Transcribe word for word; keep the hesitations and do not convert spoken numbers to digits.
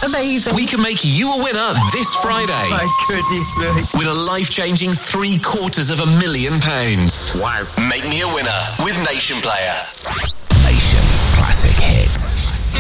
Amazing. We can make you a winner this Friday. Oh my goodness me. With a life-changing three quarters of a million pounds. Wow. Make me a winner with Nation Player. Nation Classic Hits.